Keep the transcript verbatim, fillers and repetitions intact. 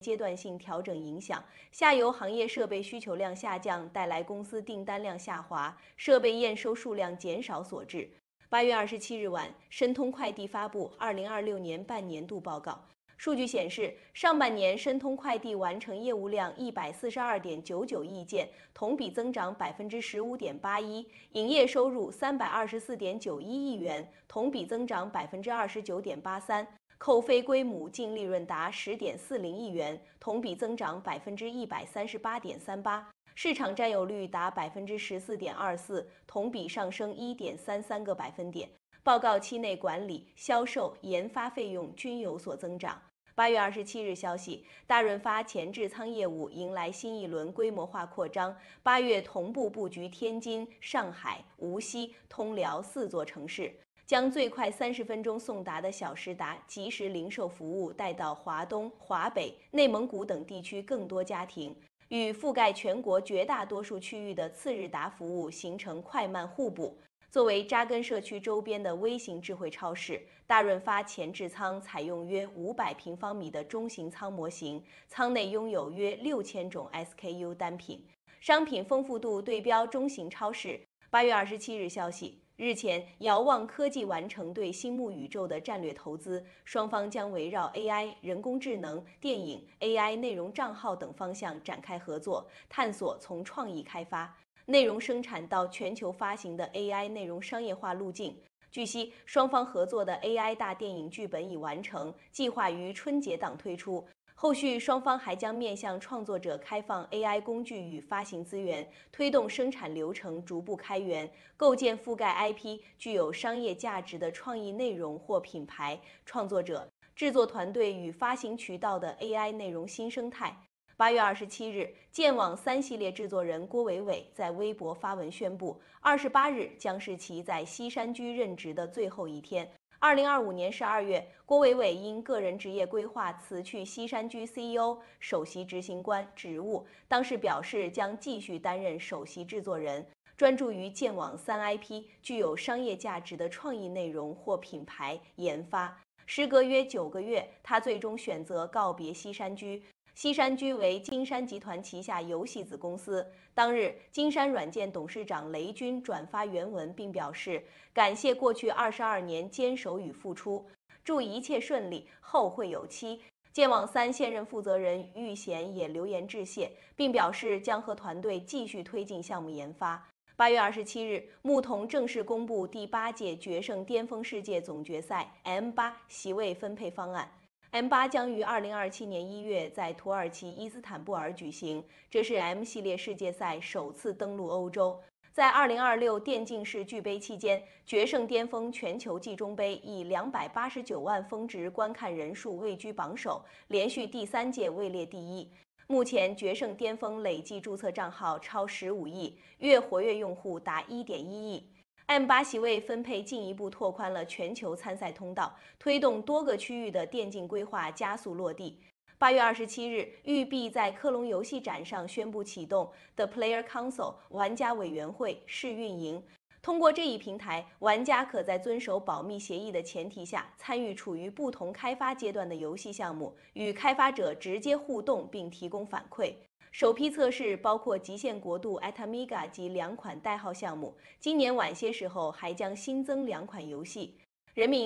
阶段性调整影响，下游行业设备需求量下降，带来公司订单量下滑，设备验收数量减少所致。八月二十七日晚，申通快递发布二零二六年半年度报告。数据显示，上半年申通快递完成业务量一百四十二点九九亿件，同比增长百分之十五点八一；营业收入三百二十四点九一亿元，同比增长百分之二十九点八三。扣非归母净利润达十点四零亿元，同比增长百分之一百三十八点三八，市场占有率达百分之十四点二四，同比上升一点三三个百分点。报告期内管理、销售、研发费用均有所增长。八月二十七日消息，大润发前置仓业务迎来新一轮规模化扩张，八月同步布局天津、上海、无锡、通辽四座城市。将最快三十分钟送达的小时达即时零售服务带到华东、华北、内蒙古等地区更多家庭，与覆盖全国绝大多数区域的次日达服务形成快慢互补。作为扎根社区周边的微型智慧超市，大润发前置仓采用约五百平方米的中型仓模型，仓内拥有约六千种 S K U 单品，商品丰富度对标中型超市。八月二十七日消息，日前，遥望科技完成对星目宇宙的战略投资，双方将围绕 A I、人工智能、电影、A I 内容账号等方向展开合作，探索从创意开发、内容生产到全球发行的 A I 内容商业化路径。据悉，双方合作的 A I 大电影剧本已完成，计划于春节档推出。后续双方还将面向创作者开放 A I 工具与发行资源，推动生产流程逐步开源，构建覆盖 I P 具有商业价值的创意内容或品牌、创作者、制作团队与发行渠道的 A I 内容新生态。八月二十七日，剑网三系列制作人郭伟伟在微博发文宣布，二十八日将是其在西山居任职的最后一天。二零二五年十二月，郭伟伟因个人职业规划辞去西山居 C E O、首席执行官职务，当时表示将继续担任首席制作人，专注于剑网三 I P 具有商业价值的创意内容或品牌研发。时隔约九个月，他最终选择告别西山居。西山居为金山集团旗下游戏子公司。当日，金山软件董事长雷军转发原文，并表示感谢过去二十二年坚守与付出，祝一切顺利，后会有期。剑网三现任负责人玉贤也留言致谢，并表示将和团队继续推进项目研发。八月二十七日，牧童正式公布第八届决胜巅峰世界总决赛 M 八 席位分配方案。M 八 将于二零二七年一月在土耳其伊斯坦布尔举行，这是 M 系列世界赛首次登陆欧洲。在二零二六电竞世俱杯期间，决胜巅峰全球季中杯以两百八十九万峰值观看人数位居榜首，连续第三届位列第一。目前，决胜巅峰累计注册账号超十五亿，月活跃用户达一点一亿。M 八 席位分配进一步拓宽了全球参赛通道，推动多个区域的电竞规划加速落地。八月二十七日，育碧在科隆游戏展上宣布启动 The Player Council 玩家委员会试运营。通过这一平台，玩家可在遵守保密协议的前提下，参与处于不同开发阶段的游戏项目，与开发者直接互动并提供反馈。首批测试包括极限国度 Atamiga 及两款代号项目，今年晚些时候还将新增两款游戏。人民